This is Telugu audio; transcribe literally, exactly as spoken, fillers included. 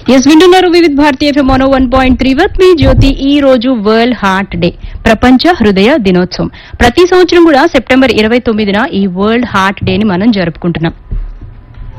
ఎస్ వింటున్నారు వివిధ భారతీయ FM one one point three worth మీ జ్యోతి. ఈ రోజు వరల్డ్ హార్ట్ డే, ప్రపంచ హృదయ దినోత్సవం. ప్రతి సంవత్సరం కూడా సెప్టెంబర్ ఇరవై తొమ్మిదిన ఈ వరల్డ్ హార్ట్ డే ని మనం జరుపుకుంటున్నాం.